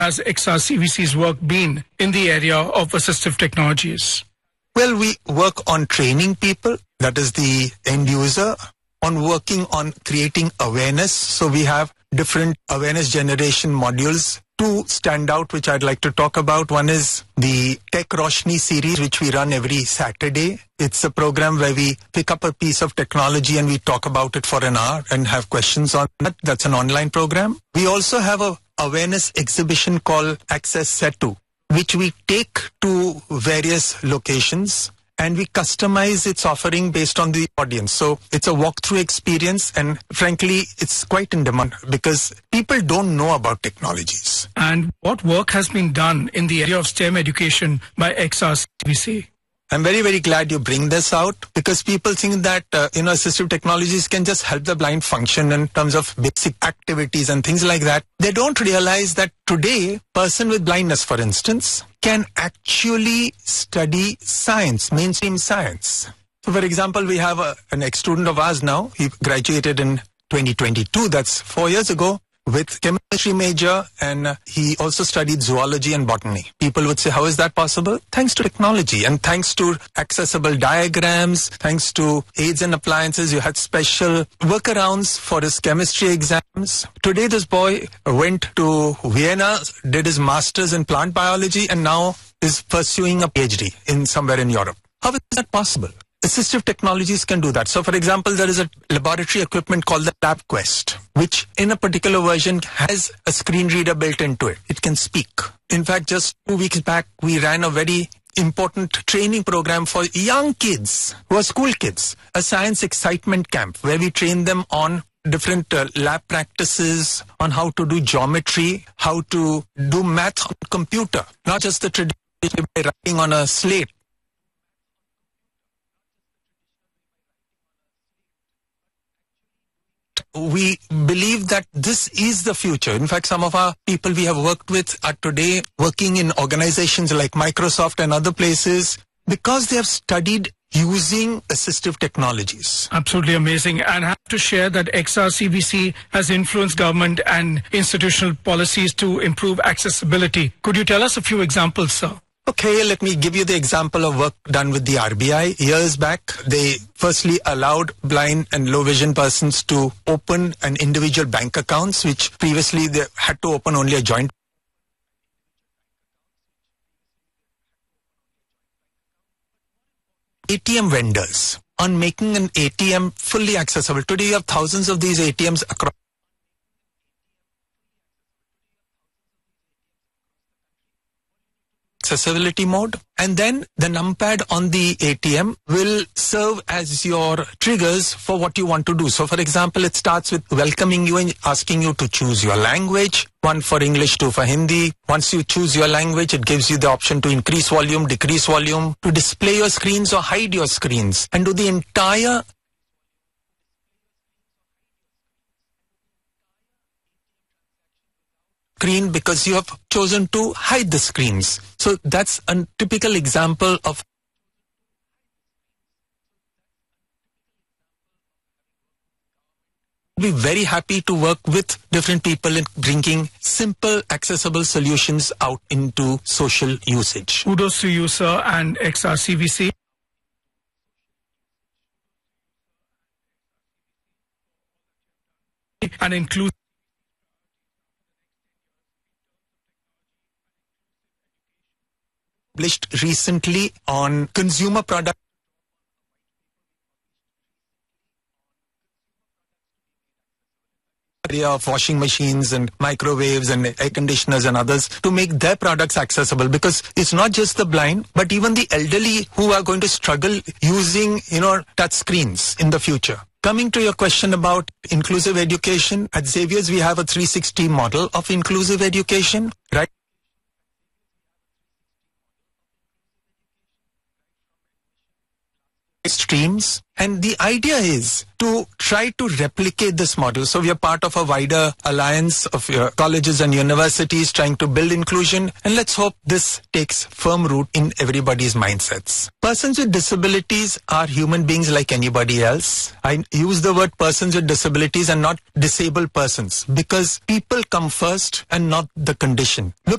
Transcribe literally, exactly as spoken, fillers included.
has X R C V C's work been in the area of assistive technologies? Well, we work on training people, that is the end user, on working on creating awareness. So we have different awareness generation modules. Two stand out, which I'd like to talk about. One is the Tech Roshni series, which we run every Saturday. It's a program where we pick up a piece of technology and we talk about it for an hour and have questions on it. That's an online program. We also have a awareness exhibition called Access Setu, which we take to various locations and we customize its offering based on the audience. So it's a walkthrough experience, and frankly, it's quite in demand because people don't know about technologies. And what work has been done in the area of STEM education by X R C V C? I'm very, very glad you bring this out because people think that, uh, you know, assistive technologies can just help the blind function in terms of basic activities and things like that. They don't realize that today, person with blindness, for instance, can actually study science, mainstream science. So, for example, we have a, an ex-student of ours now. He graduated in twenty twenty-two, that's four years ago, with chemistry major, and uh, he also studied zoology and botany. People would say, how is that possible? Thanks to technology and thanks to accessible diagrams, thanks to aids and appliances. You had special workarounds for his chemistry exams. Today, this boy went to Vienna, did his master's in plant biology, and now is pursuing a PhD in somewhere in Europe. How is that possible? Assistive technologies can do that. So, for example, there is a laboratory equipment called the LabQuest, which in a particular version has a screen reader built into it. It can speak. In fact, just two weeks back, we ran a very important training program for young kids who are school kids, a science excitement camp where we train them on different uh, lab practices, on how to do geometry, how to do math on computer, not just the traditional way writing on a slate. We believe that this is the future. In fact, some of our people we have worked with are today working in organizations like Microsoft and other places because they have studied using assistive technologies. Absolutely amazing. And I have to share that X R C V C has influenced government and institutional policies to improve accessibility. Could you tell us a few examples, sir? Okay, let me give you the example of work done with the R B I. Years back, they firstly allowed blind and low vision persons to open an individual bank accounts, which previously they had to open only a joint. A T M vendors on making an A T M fully accessible. Today you have thousands of these A T Ms across accessibility mode, and then the numpad on the A T M will serve as your triggers for what you want to do. So for example, it starts with welcoming you and asking you to choose your language, one for English, two for Hindi. Once you choose your language, it gives you the option to increase volume, decrease volume, to display your screens or hide your screens, and do the entire screen because you have chosen to hide the screens. So that's a typical example of be very happy to work with different people in bringing simple, accessible solutions out into social usage. Kudos to you, sir, and X R C V C. And include published recently on consumer product area of washing machines and microwaves and air conditioners and others to make their products accessible, because it's not just the blind but even the elderly who are going to struggle using, you know, touch screens in the future. Coming to your question about inclusive education, at Xavier's we have a three sixty model of inclusive education, right? Streams, And the idea is to try to replicate this model. So we are part of a wider alliance of uh, colleges and universities trying to build inclusion. And let's hope this takes firm root in everybody's mindsets. Persons with disabilities are human beings like anybody else. I use the word persons with disabilities and not disabled persons because people come first and not the condition. Look